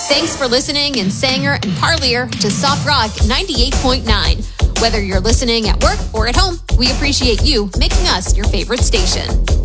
Thanks for listening in Sanger and Parlier to Soft Rock 98.9. Whether you're listening at work or at home, we appreciate you making us your favorite station.